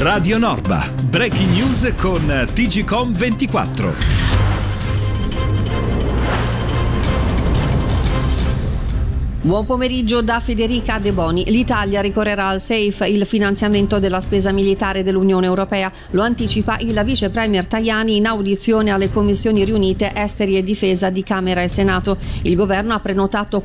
Radio Norba, breaking news con TGcom 24. Buon pomeriggio da Federica De Boni. L'Italia ricorrerà al SAFE, il finanziamento della spesa militare dell'Unione Europea. Lo anticipa il vice premier Tajani in audizione alle commissioni riunite Esteri e Difesa di Camera e Senato. Il governo ha prenotato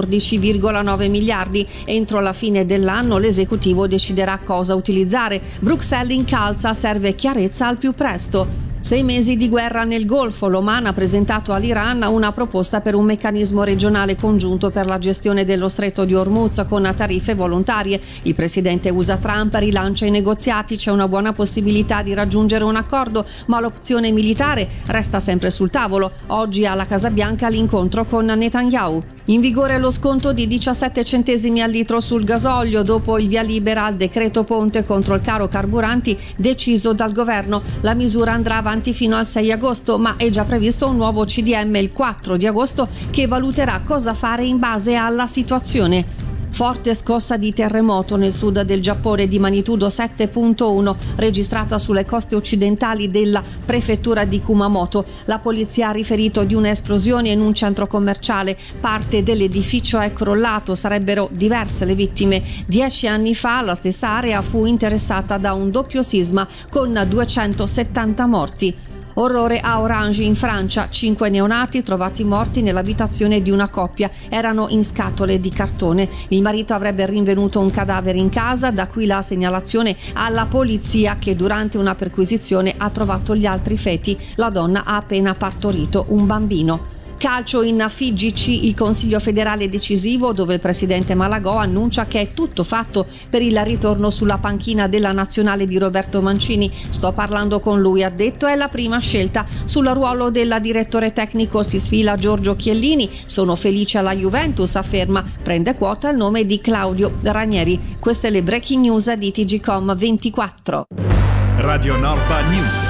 14,9 miliardi. Entro la fine dell'anno l'esecutivo deciderà cosa utilizzare. Bruxelles incalza, serve chiarezza al più presto. 6 mesi di guerra nel Golfo. L'Oman ha presentato all'Iran una proposta per un meccanismo regionale congiunto per la gestione dello stretto di Hormuz con tariffe volontarie. Il presidente USA Trump rilancia i negoziati, c'è una buona possibilità di raggiungere un accordo, ma l'opzione militare resta sempre sul tavolo. Oggi alla Casa Bianca l'incontro con Netanyahu. In vigore lo sconto di 17 centesimi al litro sul gasolio dopo il via libera al decreto ponte contro il caro carburanti deciso dal governo. La misura andrà avanti fino al 6 agosto, ma è già previsto un nuovo CDM il 4 di agosto che valuterà cosa fare in base alla situazione. Forte scossa di terremoto nel sud del Giappone di magnitudo 7.1 registrata sulle coste occidentali della prefettura di Kumamoto. La polizia ha riferito di un'esplosione in un centro commerciale. Parte dell'edificio è crollato, sarebbero diverse le vittime. 10 anni fa la stessa area fu interessata da un doppio sisma con 270 morti. Orrore a Orange in Francia, 5 neonati trovati morti nell'abitazione di una coppia, erano in scatole di cartone. Il marito avrebbe rinvenuto un cadavere in casa, da qui la segnalazione alla polizia che durante una perquisizione ha trovato gli altri feti. La donna ha appena partorito un bambino. Calcio in FIGC, il Consiglio federale decisivo dove il presidente Malagò annuncia che è tutto fatto per il ritorno sulla panchina della nazionale di Roberto Mancini. Sto parlando con lui, ha detto, è la prima scelta. Sul ruolo del direttore tecnico si sfila Giorgio Chiellini. Sono felice alla Juventus, afferma. Prende quota il nome di Claudio Ranieri. Queste le breaking news di TGcom 24. Radio Norba News.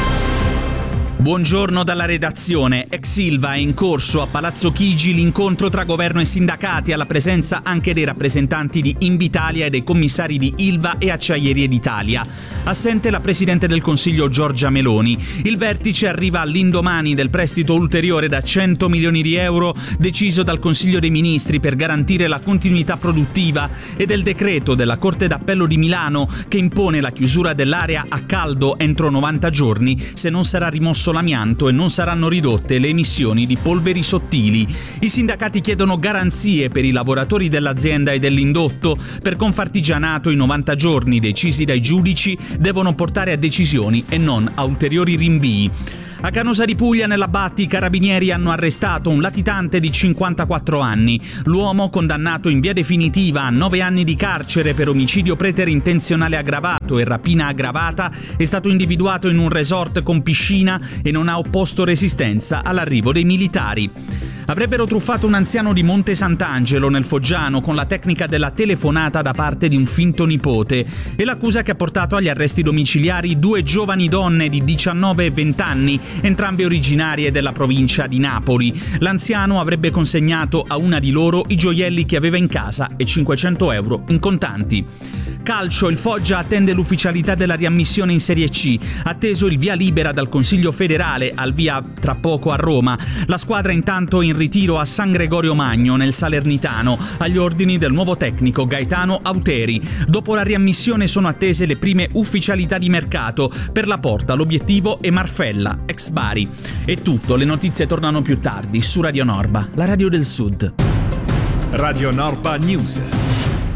Buongiorno dalla redazione. Ex Ilva è in corso a Palazzo Chigi l'incontro tra governo e sindacati alla presenza anche dei rappresentanti di Invitalia e dei commissari di Ilva e Acciaierie d'Italia. Assente la Presidente del Consiglio Giorgia Meloni. Il vertice arriva all'indomani del prestito ulteriore da 100 milioni di euro deciso dal Consiglio dei Ministri per garantire la continuità produttiva e del decreto della Corte d'Appello di Milano che impone la chiusura dell'area a caldo entro 90 giorni se non sarà rimosso l'amianto e non saranno ridotte le emissioni di polveri sottili. I sindacati chiedono garanzie per i lavoratori dell'azienda e dell'indotto. Per Confartigianato i 90 giorni decisi dai giudici devono portare a decisioni e non a ulteriori rinvii. A Canosa di Puglia, nella Batti, i carabinieri hanno arrestato un latitante di 54 anni. L'uomo, condannato in via definitiva a 9 anni di carcere per omicidio preterintenzionale aggravato e rapina aggravata, è stato individuato in un resort con piscina e non ha opposto resistenza all'arrivo dei militari. Avrebbero truffato un anziano di Monte Sant'Angelo, nel Foggiano, con la tecnica della telefonata da parte di un finto nipote. È l'accusa che ha portato agli arresti domiciliari 2 giovani donne di 19 e 20 anni, entrambe originarie della provincia di Napoli. L'anziano avrebbe consegnato a una di loro i gioielli che aveva in casa e 500 euro in contanti. Calcio, il Foggia attende l'ufficialità della riammissione in Serie C, atteso il via libera dal Consiglio federale, al via tra poco a Roma. La squadra intanto in ritiro a San Gregorio Magno, nel Salernitano, agli ordini del nuovo tecnico Gaetano Auteri. Dopo la riammissione sono attese le prime ufficialità di mercato. Per la Porta l'obiettivo è Marfella, ex Bari. È tutto, le notizie tornano più tardi su Radio Norba, la radio del Sud. Radio Norba News.